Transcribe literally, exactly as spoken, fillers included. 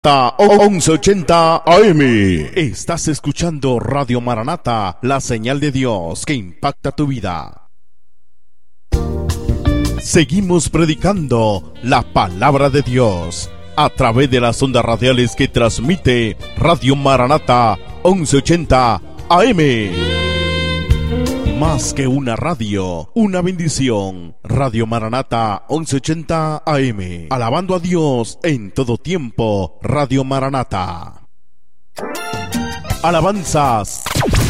once ochenta A M. Estás escuchando Radio Maranata, la señal de Dios que impacta tu vida. Seguimos predicando la palabra de Dios a través de las ondas radiales que transmite Radio Maranata once ochenta A M. Más que una radio, una bendición. Radio Maranata once ochenta A M. Alabando a Dios en todo tiempo. Radio Maranata. Alabanzas,